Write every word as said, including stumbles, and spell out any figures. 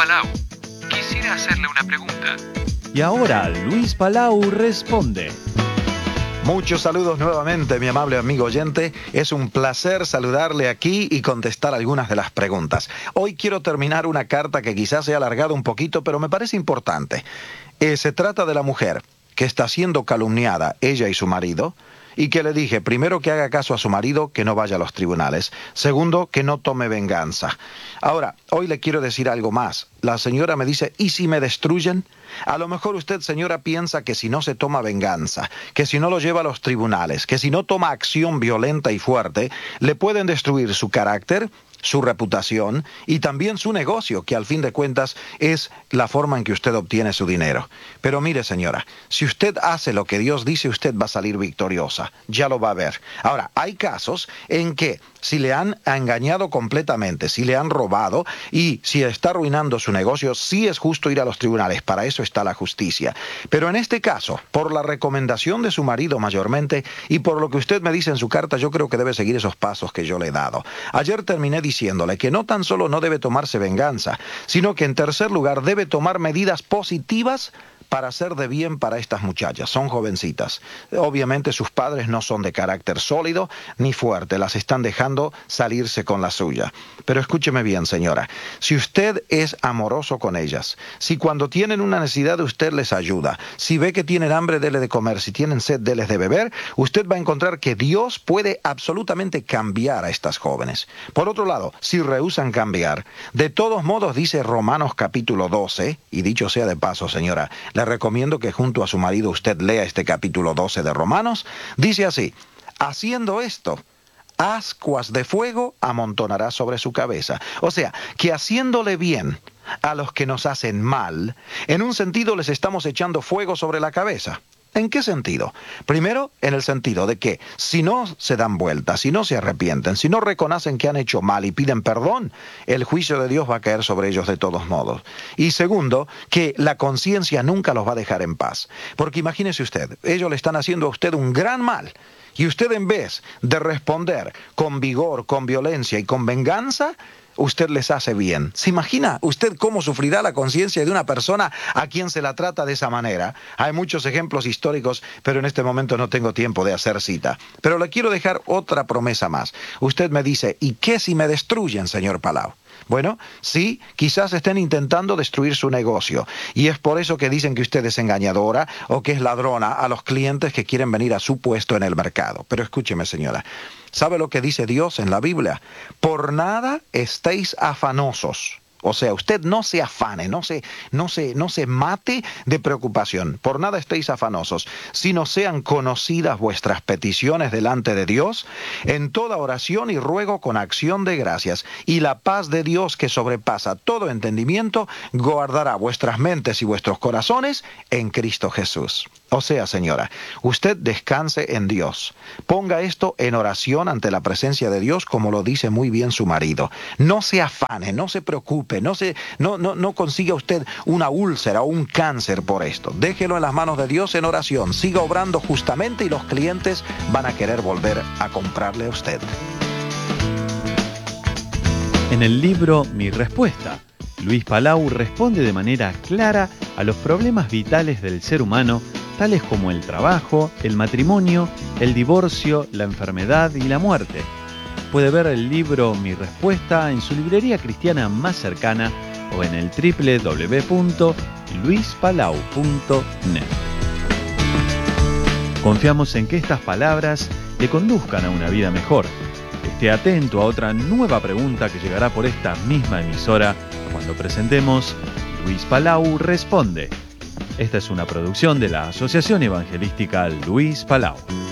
Palau. Quisiera hacerle una pregunta. Y ahora Luis Palau responde. Muchos saludos nuevamente, mi amable amigo oyente. Es un placer saludarle aquí y contestar algunas de las preguntas. Hoy quiero terminar una carta que quizás se ha alargado un poquito, pero me parece importante. Eh, se trata de la mujer que está siendo calumniada, ella y su marido, y que le dije, primero, que haga caso a su marido, que no vaya a los tribunales. Segundo, que no tome venganza. Ahora, hoy le quiero decir algo más. La señora me dice, ¿y si me destruyen? A lo mejor usted, señora, piensa que si no se toma venganza, que si no lo lleva a los tribunales, que si no toma acción violenta y fuerte, le pueden destruir su carácter, su reputación y también su negocio, que al fin de cuentas es la forma en que usted obtiene su dinero. Pero mire, señora, si usted hace lo que Dios dice, usted va a salir victoriosa. Ya lo va a ver. Ahora, hay casos en que si le han engañado completamente, si le han robado y si está arruinando su negocio, sí es justo ir a los tribunales. Para eso está la justicia. Pero en este caso, por la recomendación de su marido mayormente y por lo que usted me dice en su carta, yo creo que debe seguir esos pasos que yo le he dado. Ayer terminé diciéndole que no tan solo no debe tomarse venganza, sino que en tercer lugar debe tomar medidas positivas para hacer de bien para estas muchachas. Son jovencitas. Obviamente sus padres no son de carácter sólido ni fuerte, las están dejando salirse con la suya. Pero escúcheme bien, señora, si usted es amoroso con ellas, si cuando tienen una necesidad usted les ayuda, si ve que tienen hambre, dele de comer, si tienen sed, deles de beber, usted va a encontrar que Dios puede absolutamente cambiar a estas jóvenes. Por otro lado, si rehúsan cambiar, de todos modos dice Romanos capítulo doce, y dicho sea de paso, señora, le recomiendo que junto a su marido usted lea este capítulo doce de Romanos. Dice así, haciendo esto, ascuas de fuego amontonará sobre su cabeza. O sea, que haciéndole bien a los que nos hacen mal, en un sentido les estamos echando fuego sobre la cabeza. ¿En qué sentido? Primero, en el sentido de que si no se dan vuelta, si no se arrepienten, si no reconocen que han hecho mal y piden perdón, el juicio de Dios va a caer sobre ellos de todos modos. Y segundo, que la conciencia nunca los va a dejar en paz. Porque imagínese usted, ellos le están haciendo a usted un gran mal. Y usted, en vez de responder con vigor, con violencia y con venganza, usted les hace bien. ¿Se imagina usted cómo sufrirá la conciencia de una persona a quien se la trata de esa manera? Hay muchos ejemplos históricos, pero en este momento no tengo tiempo de hacer cita. Pero le quiero dejar otra promesa más. Usted me dice, ¿y qué si me destruyen, señor Palau? Bueno, sí, quizás estén intentando destruir su negocio. Y es por eso que dicen que usted es engañadora o que es ladrona a los clientes que quieren venir a su puesto en el mercado. Pero escúcheme, señora. ¿Sabe lo que dice Dios en la Biblia? Por nada estéis afanosos. O sea, usted no se afane, no se, no se, no se mate de preocupación. Por nada estéis afanosos, sino sean conocidas vuestras peticiones delante de Dios en toda oración y ruego con acción de gracias. Y la paz de Dios, que sobrepasa todo entendimiento, guardará vuestras mentes y vuestros corazones en Cristo Jesús. O sea, señora, usted descanse en Dios. Ponga esto en oración ante la presencia de Dios, como lo dice muy bien su marido. No se afane, no se preocupe, no, se, no, no, no consiga usted una úlcera o un cáncer por esto. Déjelo en las manos de Dios en oración. Siga obrando justamente y los clientes van a querer volver a comprarle a usted. En el libro Mi Respuesta, Luis Palau responde de manera clara a los problemas vitales del ser humano, tales como el trabajo, el matrimonio, el divorcio, la enfermedad y la muerte. Puede ver el libro Mi Respuesta en su librería cristiana más cercana o en el doble u doble u doble u punto luis palau punto net. Confiamos en que estas palabras le conduzcan a una vida mejor. Esté atento a otra nueva pregunta que llegará por esta misma emisora cuando presentemos Luis Palau Responde. Esta es una producción de la Asociación Evangelística Luis Palau.